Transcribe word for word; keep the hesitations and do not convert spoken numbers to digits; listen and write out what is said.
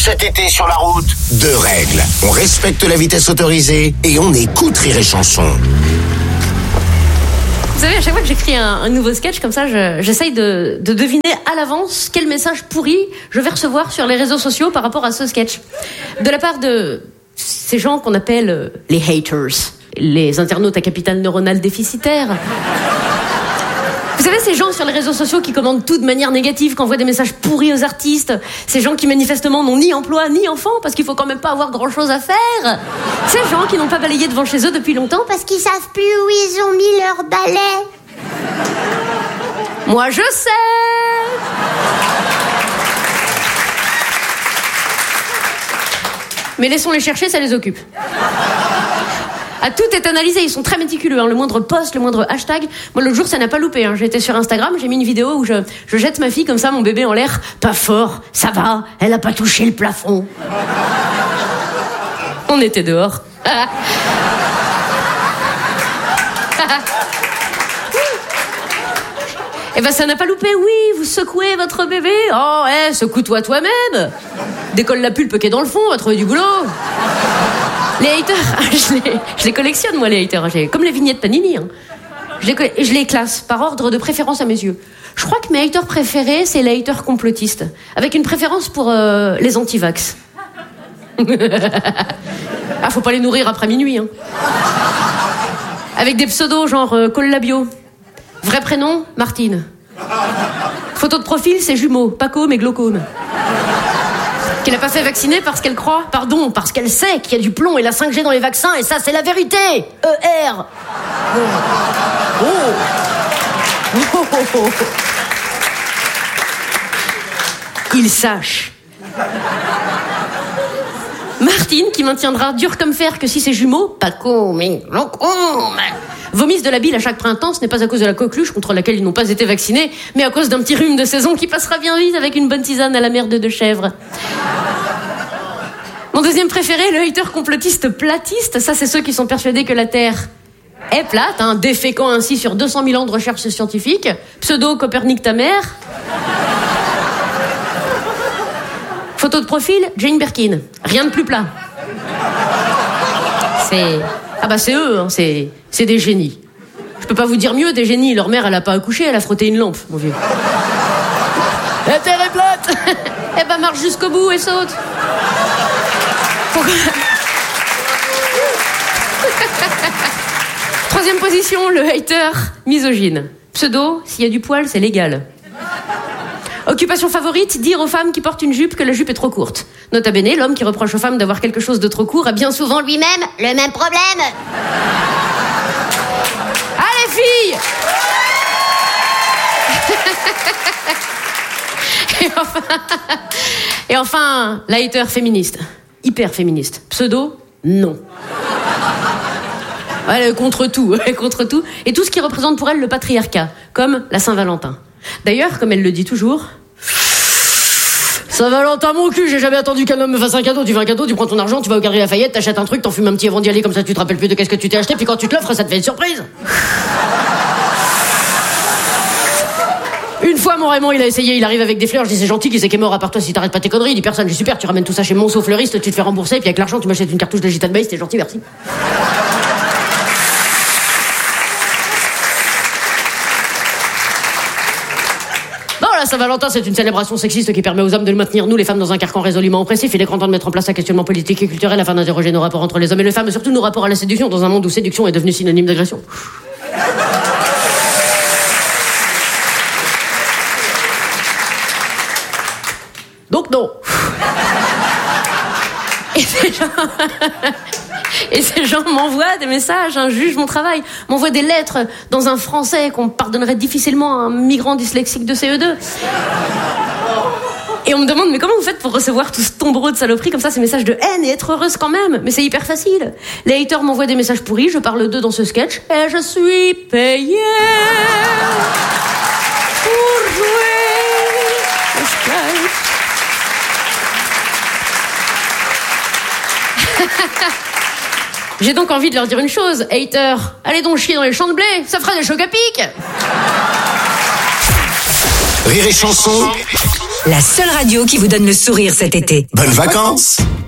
cet été sur la route. Deux règles. On respecte la vitesse autorisée et on écoute Rire et Chanson. Vous savez, à chaque fois que j'écris un, un nouveau sketch comme ça, je, j'essaye de, de deviner à l'avance quel message pourri je vais recevoir sur les réseaux sociaux par rapport à ce sketch. De la part de ces gens qu'on appelle euh, les haters, les internautes à capital neuronal déficitaire. Vous savez, ces gens sur les réseaux sociaux qui commentent tout de manière négative, qui envoient des messages pourris aux artistes, ces gens qui manifestement n'ont ni emploi ni enfant, parce qu'il faut quand même pas avoir grand chose à faire. Ces gens qui n'ont pas balayé devant chez eux depuis longtemps parce qu'ils savent plus où ils ont mis leur balai. Moi je sais. Mais laissons-les chercher, ça les occupe. Ah, tout est analysé, ils sont très méticuleux, hein. Le moindre post, le moindre hashtag. Moi, l'autre jour, ça n'a pas loupé, hein. J'étais sur Instagram, j'ai mis une vidéo où je, je jette ma fille comme ça, mon bébé en l'air. Pas fort, ça va, elle a pas touché le plafond. On était dehors. Eh ben, ça n'a pas loupé, oui, vous secouez votre bébé. Oh, eh, hey, secoue-toi toi-même. Décolle la pulpe qui est dans le fond, va trouver du boulot. Les haters, je les, je les collectionne, moi, les haters. J'ai, comme les vignettes Panini. Hein. Je, les, je les classe par ordre de préférence à mes yeux. Je crois que mes haters préférés, c'est les haters complotistes. Avec une préférence pour euh, les anti-vax. Ah, faut pas les nourrir après minuit. Hein. Avec des pseudos genre euh, Collabio. Vrai prénom, Martine. Photo de profil, c'est jumeaux. Paco, mais glaucome. Qu'elle n'a pas fait vacciner parce qu'elle croit, pardon, parce qu'elle sait qu'il y a du plomb et la cinq G dans les vaccins, et ça, c'est la vérité. E R. Oh. Oh. Oh, oh, oh. Il sache. Martine, qui maintiendra dur comme fer que si ses jumeaux, Paco, mais glaucome, vomissent de la bile à chaque printemps, ce n'est pas à cause de la coqueluche contre laquelle ils n'ont pas été vaccinés, mais à cause d'un petit rhume de saison qui passera bien vite avec une bonne tisane à la merde de chèvre. Mon deuxième préféré, le hater complotiste platiste, ça c'est ceux qui sont persuadés que la Terre est plate, hein, déféquant ainsi sur deux cent mille ans de recherche scientifique, pseudo Copernic ta mère. Photo de profil, Jane Birkin, rien de plus plat. C'est... Ah bah c'est eux, hein, c'est, c'est des génies. Je peux pas vous dire mieux, des génies. Leur mère, elle a pas accouché, elle a frotté une lampe, mon vieux. La Terre est plate. Eh ben marche jusqu'au bout et saute. Pourquoi... Troisième position, le hater misogyne. Pseudo, s'il y a du poil, c'est légal. Occupation favorite, dire aux femmes qui portent une jupe que la jupe est trop courte. Nota bene, l'homme qui reproche aux femmes d'avoir quelque chose de trop court a bien souvent lui-même le même problème. Allez, filles. Et enfin... Et enfin, la hater féministe. Hyper féministe. Pseudo, non. Elle est contre tout, elle est contre tout. Et tout ce qui représente pour elle le patriarcat, comme la Saint-Valentin. D'ailleurs, comme elle le dit toujours... Saint-Valentin, mon cul, j'ai jamais attendu qu'un homme me fasse un cadeau. Tu veux un cadeau, tu prends ton argent, tu vas au Galeries Lafayette, t'achètes un truc, t'en fumes un petit avant d'y aller, comme ça tu te rappelles plus de qu'est-ce que tu t'es acheté, puis quand tu te l'offres, ça te fait une surprise. Une fois, mon Raymond, il a essayé, il arrive avec des fleurs, je dis c'est gentil, qui c'est qui est mort à part toi si t'arrêtes pas tes conneries, il dit personne, j'ai super, tu ramènes tout ça chez Monceau fleuriste, tu te fais rembourser, puis avec l'argent, tu m'achètes une cartouche de Gitane Base, c'est gentil, merci. Saint-Valentin, c'est une célébration sexiste qui permet aux hommes de maintenir nous, les femmes, dans un carcan résolument oppressif. Il est grand temps de mettre en place un questionnement politique et culturel afin d'interroger nos rapports entre les hommes et les femmes, et surtout nos rapports à la séduction, dans un monde où séduction est devenue synonyme d'agression. Donc non. Et ces gens... Et ces gens m'envoient des messages, hein, jugent mon travail, m'envoient des lettres dans un français qu'on pardonnerait difficilement à un migrant dyslexique de C E deux. Et on me demande, mais comment vous faites pour recevoir tout ce tombereau de saloperies comme ça, ces messages de haine, et être heureuse quand même? Mais c'est hyper facile. Les haters m'envoient des messages pourris, je parle d'eux dans ce sketch, et je suis payée pour jouer au sketch. J'ai donc envie de leur dire une chose, haters, allez donc chier dans les champs de blé, ça fera des chocs à pic. Rire et Chanson, La seule radio qui vous donne le sourire cet été. Bonnes vacances!